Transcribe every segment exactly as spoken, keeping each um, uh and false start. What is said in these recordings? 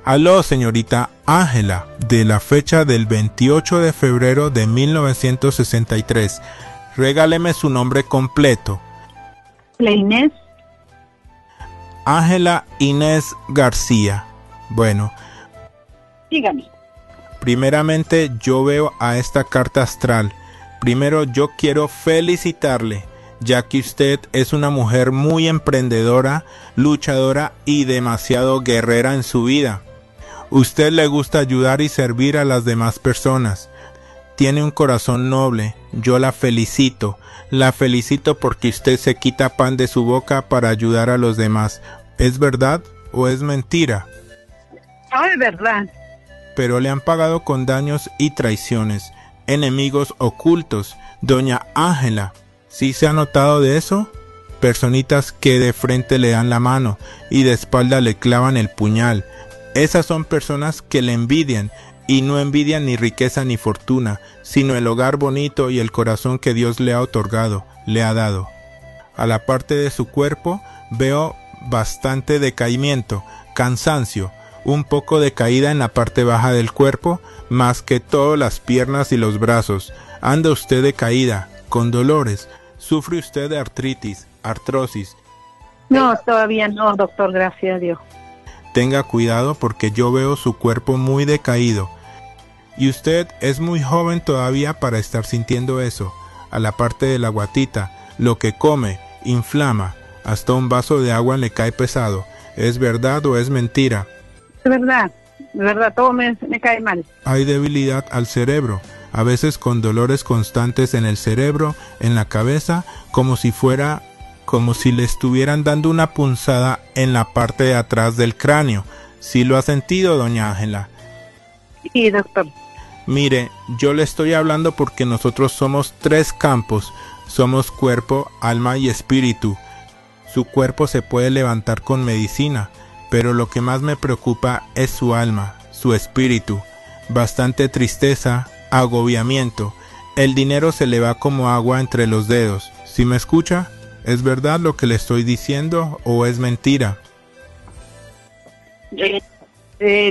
Aló, señorita Ángela, de la fecha del veintiocho de febrero de mil novecientos sesenta y tres. Regáleme su nombre completo. La Inés. Ángela Inés García. Bueno. Dígame. Primeramente, yo veo a esta carta astral. Primero, yo quiero felicitarle, ya que usted es una mujer muy emprendedora, luchadora y demasiado guerrera en su vida. Usted le gusta ayudar y servir a las demás personas. Tiene un corazón noble. Yo la felicito. La felicito porque usted se quita pan de su boca para ayudar a los demás. ¿Es verdad o es mentira? No, es verdad. Pero le han pagado con daños y traiciones, enemigos ocultos. Doña Ángela, ¿sí se ha notado de eso? Personitas que de frente le dan la mano y de espalda le clavan el puñal. Esas son personas que le envidian, y no envidian ni riqueza ni fortuna, sino el hogar bonito y el corazón que Dios le ha otorgado, le ha dado. A la parte de su cuerpo veo bastante decaimiento, cansancio, un poco de caída en la parte baja del cuerpo, más que todo las piernas y los brazos. Anda usted decaída, con dolores. ¿Sufre usted de artritis, artrosis? No, todavía no, doctor, gracias a Dios. Tenga cuidado porque yo veo su cuerpo muy decaído. Y usted es muy joven todavía para estar sintiendo eso. A la parte de la guatita, lo que come, inflama. Hasta un vaso de agua le cae pesado. ¿Es verdad o es mentira? Es verdad, es verdad, todo me, me cae mal. Hay debilidad al cerebro, a veces con dolores constantes en el cerebro, en la cabeza, como si fuera, como si le estuvieran dando una punzada en la parte de atrás del cráneo. ¿Sí lo ha sentido, doña Ángela? Sí, doctor. Mire, yo le estoy hablando porque nosotros somos tres campos. Somos cuerpo, alma y espíritu. Su cuerpo se puede levantar con medicina, pero lo que más me preocupa es su alma, su espíritu. Bastante tristeza, agobiamiento. El dinero se le va como agua entre los dedos. ¿Sí me escucha? ¿Es verdad lo que le estoy diciendo o es mentira? Eh, eh,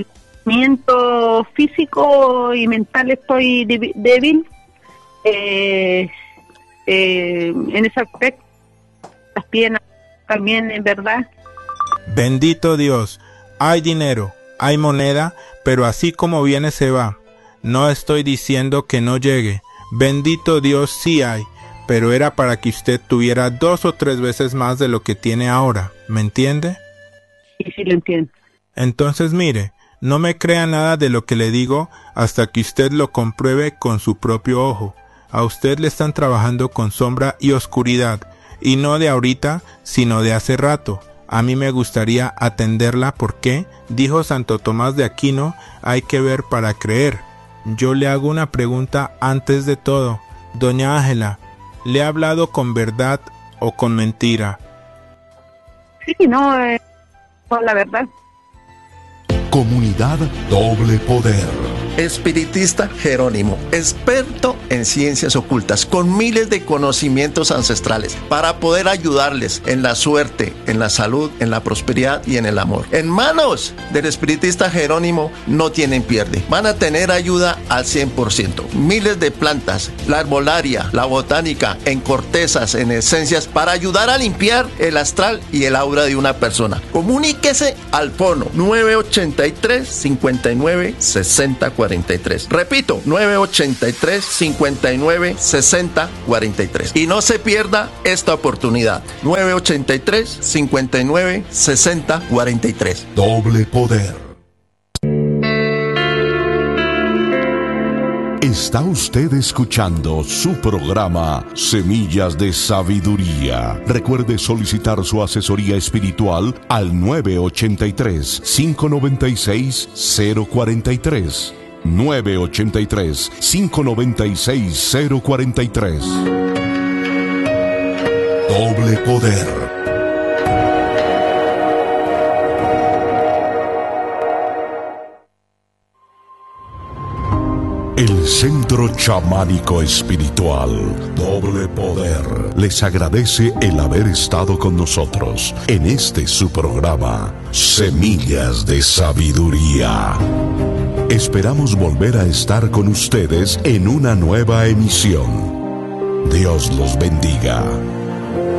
físico y mental estoy débil. Eh, eh, en ese aspecto, las piernas también, es verdad. Bendito Dios, hay dinero, hay moneda, pero así como viene se va. No estoy diciendo que no llegue. Bendito Dios, sí hay, pero era para que usted tuviera dos o tres veces más de lo que tiene ahora. ¿Me entiende? Sí, sí lo entiendo. Entonces mire, no me crea nada de lo que le digo hasta que usted lo compruebe con su propio ojo. A usted le están trabajando con sombra y oscuridad, y no de ahorita, sino de hace rato. A mí me gustaría atenderla porque, dijo Santo Tomás de Aquino, hay que ver para creer. Yo le hago una pregunta antes de todo. Doña Ángela, ¿le ha hablado con verdad o con mentira? Sí, no, eh, con la verdad. Comunidad Doble Poder. Espiritista Jerónimo, experto en ciencias ocultas, con miles de conocimientos ancestrales, para poder ayudarles en la suerte, en la salud, en la prosperidad y en el amor. En manos del espiritista Jerónimo no tienen pierde. Van a tener ayuda al cien por ciento. Miles de plantas, la herbolaria, la botánica, en cortezas, en esencias, para ayudar a limpiar el astral y el aura de una persona. Comuníquese al fono nueve ochenta y tres, cincuenta y nueve, sesenta, cuarenta y tres. Repito, nueve ochenta y tres, cincuenta y nueve, sesenta, cuarenta y tres. Y no se pierda esta oportunidad. nueve ochenta y tres, cincuenta y nueve, sesenta, cuarenta y tres. Doble Poder. Está usted escuchando su programa Semillas de Sabiduría. Recuerde solicitar su asesoría espiritual al nueve ochenta y tres, cinco noventa y seis, cero cuarenta y tres. nueve ochenta y tres, cinco noventa y seis, cero cuarenta y tres. Doble Poder. El Centro Chamánico Espiritual Doble Poder les agradece el haber estado con nosotros en este su programa Semillas de Sabiduría. Esperamos volver a estar con ustedes en una nueva emisión. Dios los bendiga.